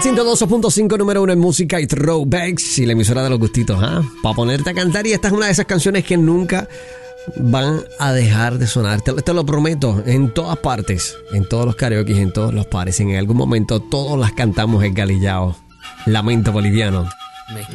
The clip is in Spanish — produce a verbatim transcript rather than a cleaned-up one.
ciento dos punto cinco, número uno en música y throwbacks y la emisora de los gustitos, ¿ah? Para ponerte a cantar, y esta es una de esas canciones que nunca van a dejar de sonar. Te, te lo prometo, en todas partes, en todos los karaoke, en todos los pares, en algún momento todos las cantamos en Galillao. Lamento boliviano.